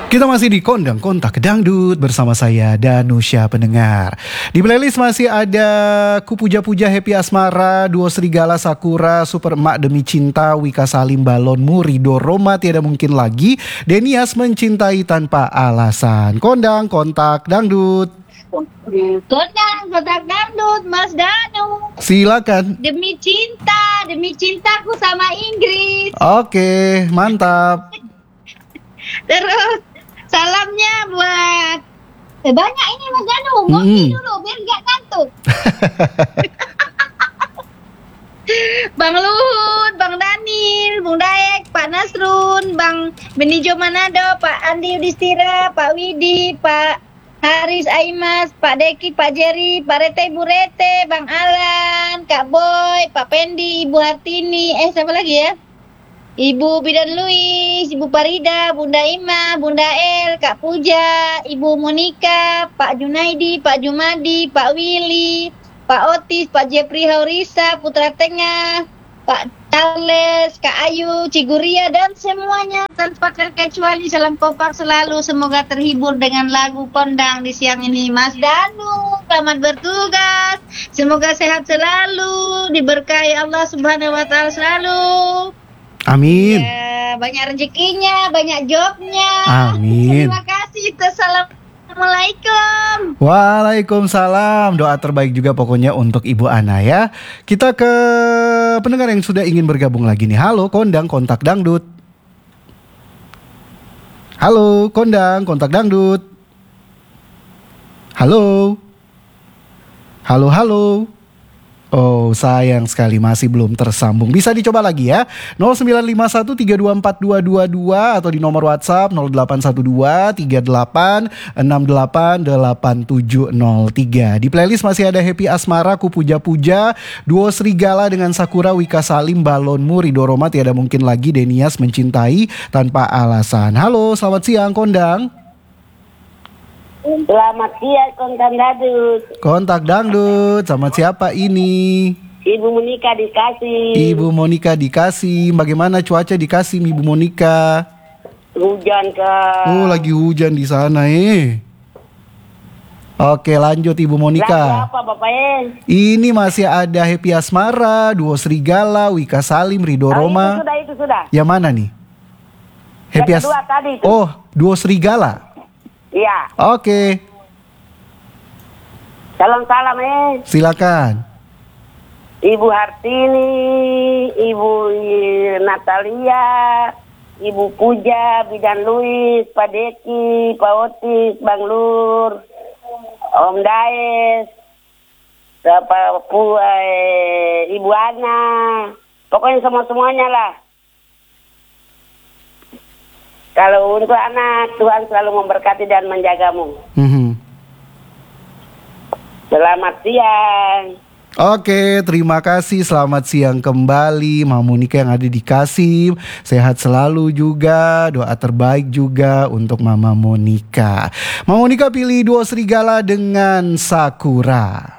Kita masih di Kondang Kontak Dangdut bersama saya Danusya pendengar. Di playlist masih ada Ku Puja Puja Happy Asmara, Duo Serigala Sakura, Super Emak Demi Cinta, Wika Salim Balonmu, Ridho Roma Tiada Mungkin Lagi, Denias Mencintai Tanpa Alasan. Kondang Kontak Dangdut. Kondang Kontak Dangdut, Mas Danu. Silakan. Demi cintaku sama Inggris. Oke, mantap. Terus salamnya buat banyak ini Mas Danu. Ngopi dulu biar gak kantuk. Bang Luhut, Bang Daniel, Bung Daek, Pak Nasrun, Bang Benijo Manado, Pak Andi Yudhistira, Pak Widi, Pak Haris Aimas, Pak Deki, Pak Jerry, Pak Rete, Ibu Rete, Bang Alan, Kak Boy, Pak Pendi, Ibu Hartini, siapa lagi ya? Ibu Bidan Luis, Ibu Parida, Bunda Ima, Bunda El, Kak Puja, Ibu Monika, Pak Junaidi, Pak Jumadi, Pak Willy, Pak Otis, Pak Jepri Haurisa, Putra Tengah, Pak Charles, Kak Ayu, Ciguria, dan semuanya tanpa terkecuali salam kompak selalu. Semoga terhibur dengan lagu Kondang di siang ini. Mas Danu, selamat bertugas. Semoga sehat selalu, diberkahi Allah Subhanahu wa Ta'ala selalu. Amin. Ya, banyak rezekinya, banyak jobnya. Amin. Terima kasih. Assalamualaikum. Waalaikumsalam. Doa terbaik juga pokoknya untuk Ibu Ana ya. Kita ke pendengar yang sudah ingin bergabung lagi nih. Halo Kondang Kontak Dangdut. Halo Kondang Kontak Dangdut. Halo. Halo. Oh, sayang sekali masih belum tersambung. Bisa dicoba lagi ya. 0951324222 atau di nomor WhatsApp 081238688703. Di playlist masih ada Happy Asmara, Ku Puja Puja, Duo Serigala dengan Sakura, Wika Salim Balonmu, Ridho Roma Tiada Mungkin Lagi, Denias Mencintai Tanpa Alasan. Halo, selamat siang Kondang. Selamat siang Kontak Dangdut. Kontak Dangdut, sama siapa ini? Ibu Monika dikasih. Ibu Monika dikasih. Bagaimana cuaca dikasih Ibu Monika? Hujan kak. Oh, lagi hujan di sana Oke, lanjut Ibu Lagu Monika. apa Bapak Ini masih ada Happy Asmara, Duo Serigala, Wika Salim, Ridho Roma. Itu sudah. Yang mana nih? Happy Yang kedua tadi itu. Oh, Duo Serigala. Iya. Oke, Salam silakan. Ibu Hartini, Ibu Natalia, Ibu Puja, Bidan Luis, Pak Deki, Pak Otis, Bang Lur, Om Daes, Ibu Ana, pokoknya semuanya lah. Kalau untuk anak, Tuhan selalu memberkati dan menjagamu. Selamat siang. Oke, terima kasih. Selamat siang kembali Mama Monika yang ada di Kasim. Sehat selalu juga. Doa terbaik juga untuk Mama Monika. Mama Monika pilih Duo Serigala dengan Sakura.